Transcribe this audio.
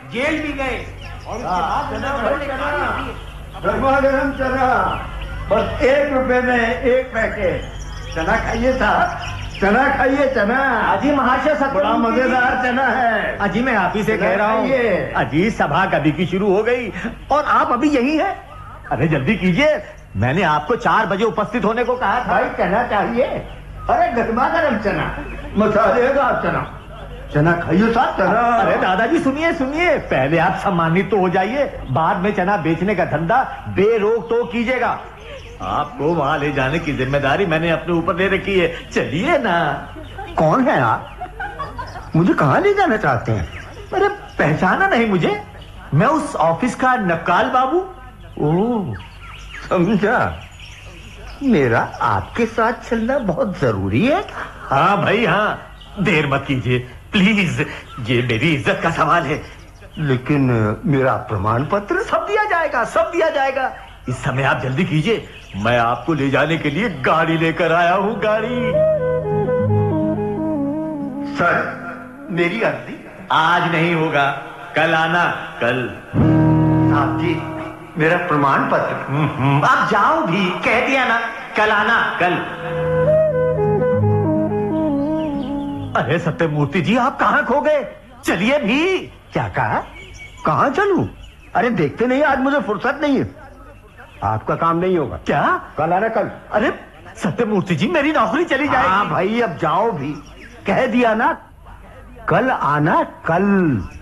Jail भी गए और उसके बाद गर्मा गर्म चना, बस 1 रुपए में 1 पैकेट चना खाइए साहब, चना खाइए। चना अजी महाशय सब बड़ा मजेदार चना है। अजी मैं आप ही से कह रहा हूँ, अजी सभा कभी की शुरू हो गई और आप अभी यही हैं। अरे जल्दी कीजिए, मैंने आपको 4 बजे उपस्थित होने को कहा था। भाई चना चाहिए? अरे गर्मा गर्म चना, मसालेदार चना, चना खाइए साहब चना। अरे दादाजी सुनिए सुनिए, पहले आप सम्मानित तो हो जाइए, बाद में चना बेचने का धंधा बेरोक टोक कीजिएगा। आपको वहां ले जाने की जिम्मेदारी मैंने अपने ऊपर ले रखी है, चलिए ना। कौन है आप? मुझे कहाँ ले जाना चाहते हैं? अरे पहचाना नहीं मुझे? मैं उस ऑफिस का नक्काल बाबू। ओह समझा, मेरा आपके साथ चलना बहुत जरूरी है। हाँ भाई हाँ, देर मत कीजिए प्लीज, ये मेरी इज्जत का सवाल है। लेकिन मेरा प्रमाण पत्र? सब दिया जाएगा, सब दिया जाएगा। इस समय आप जल्दी कीजिए, मैं आपको ले जाने के लिए गाड़ी लेकर आया हूँ। गाड़ी सर मेरी अर्जी? आज नहीं होगा, कल आना, कल। साहब जी मेरा प्रमाण पत्र? आप जाओ भी, कह दिया ना, कल आना, कल। अरे सत्यमूर्ति जी आप कहाँ खो गए? चलिए भी। क्या कहा? कहाँ चलूं? अरे देखते नहीं आज मुझे फुर्सत नहीं है। आपका काम नहीं होगा। क्या? कल आना, कल। अरे सत्यमूर्ति जी मेरी नौकरी चली जाएगी। हाँ भाई अब जाओ भी, कह दिया ना, कल आना, कल।